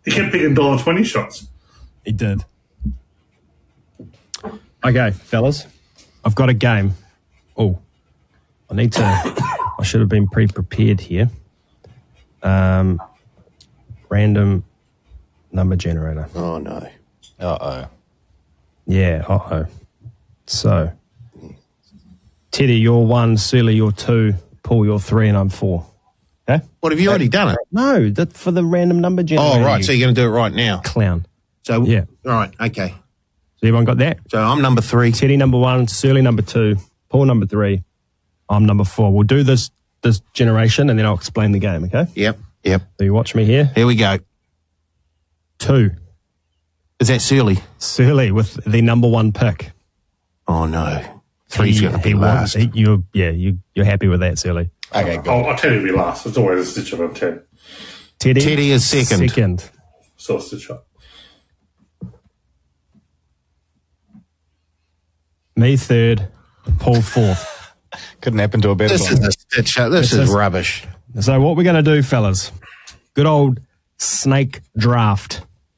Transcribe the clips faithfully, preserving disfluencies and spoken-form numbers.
He kept picking one dollar twenty shots. He did. Okay, fellas, I've got a game. Oh, I need to. I should have been pre-prepared here. Um, random number generator. Oh no. Uh oh. Yeah. Uh oh. So, Teddy, you're one. Sealy, you're two. Paul, you're three, and I'm four. Okay. What, have you already done it? No, that for the random number generator. Oh, right. So you're going to do it right now. Clown. So yeah. All right. Okay. So everyone got that? So I'm number three. Teddy number one, Sealy number two, Paul number three, I'm number four. We'll do this this generation and then I'll explain the game, okay? Yep. Yep. So you watch me here. Here we go. Two. Is that Sealy? Sealy with the number one pick. Oh, no. Three's going to be last. He, you're, yeah, you, you're happy with that, Sealy. Okay, good. I'll, I'll tell you to be last. It's always a stitch up on ten. Teddy? Teddy is second. Second. So a stitch up. Me third, Paul fourth. Couldn't happen to a better This one. is a stitch up. This, This is is- rubbish. So what we're going to do, fellas, good old snake draft.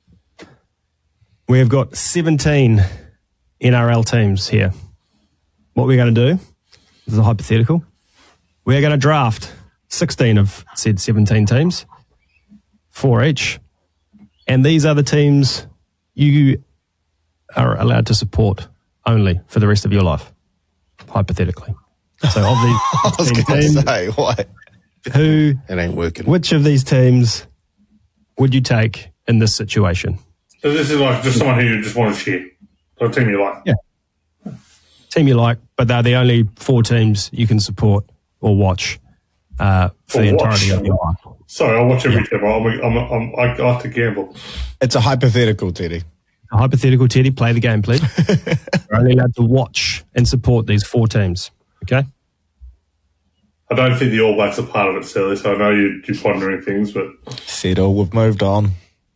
We've got seventeen N R L teams here. What we're going to do, this is a hypothetical, we're going to draft sixteen of said seventeen teams, four each, and these are the teams you are allowed to support only for the rest of your life, hypothetically. So of I was these going to teams, say, what? who, It ain't working. which of these teams would you take in this situation? So this is like just someone who you just want to cheer. So a team you like. Yeah. Team you like, but they're the only four teams you can support or watch uh, for Or the watch. entirety of your life. Sorry, I'll watch every team. I'm, I'm, I'm, I have to gamble. It's a hypothetical, Teddy. A hypothetical, Teddy, play the game, please. You're only allowed to watch and support these four teams, okay? I don't think the All Blacks are part of it, Sally, so I know you, you're pondering things, but Settle, we've moved on.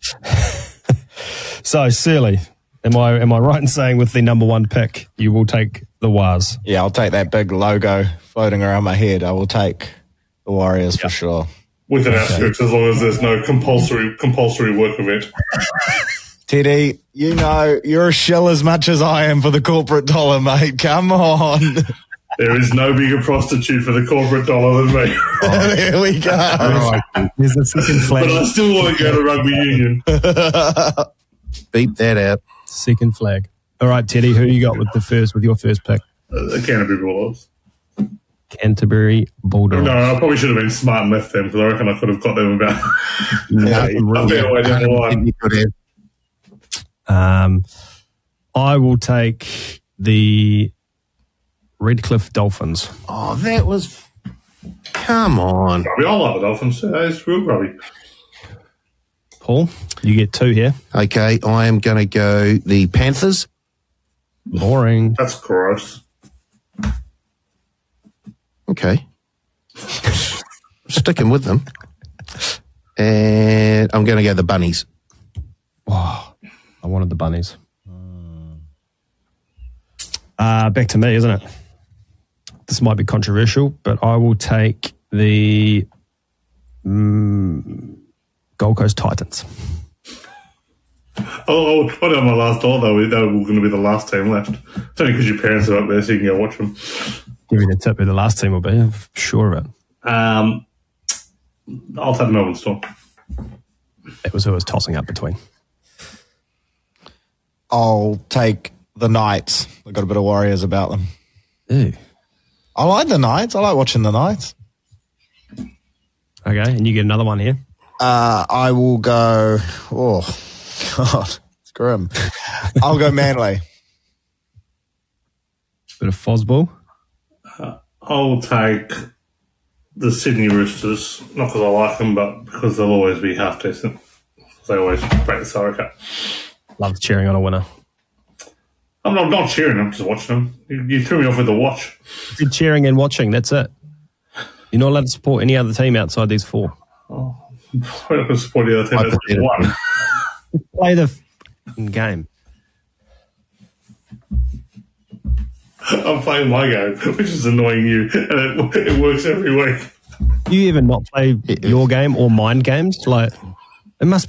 So, Sealy, am I am I right in saying with the number one pick, you will take the Wars? Yeah, I'll take that big logo floating around my head. I will take the Warriors for sure. with an asterisk as long as there's no compulsory compulsory work event. Teddy, you know, you're a shill as much as I am for the corporate dollar, mate. Come on. There is no bigger prostitute for the corporate dollar than me. Oh, there we go. Right. There's the second flag. But I still want to go to rugby union. Beep that out. Second flag. All right, Teddy, who you got with the first, with your first pick? Uh, Canterbury Bulldogs. Canterbury Bulldogs. No, I probably should have been smart and left them because I reckon I could have got them about No, a fair way down the line. You could have. Um, I will take the Redcliffe Dolphins. Oh, that was. Come on. We all like the Dolphins. Uh, It's real grubby. Paul, you get two here. Okay, I am going to go the Panthers. Boring. That's gross. Okay. Sticking with them. And I'm going to go the Bunnies. Oh, I wanted the Bunnies. Uh, back to me, isn't it? This might be controversial, but I will take the mm, Gold Coast Titans. Oh, oh, put on my last door, though. They were going to be the last team left. It's only because your parents are up there so you can go watch them. Give me the tip who the last team will be. I'm sure of it. Um, I'll take the Melbourne Storm. That was who I was tossing up between. I'll take the Knights. They've got a bit of Warriors about them. Ew. I like the Knights. I like watching the Knights. Okay, and you get another one here. Uh, I will go. Oh, God. It's grim. I'll go Manly. Bit of Fosball. I'll take the Sydney Roosters, not because I like them, but because they'll always be half decent. They always break the salary cap. Love cheering on a winner. I'm not, not cheering, I'm just watching them. You, you threw me off with the watch. Good cheering and watching, that's it. You're not allowed to support any other team outside these four. Oh, I'm not going to support the other team. That's just one. Play the f***ing game. I'm playing my game, which is annoying you, and it, it works every week. Do you even not play your game or mind games? Like, it must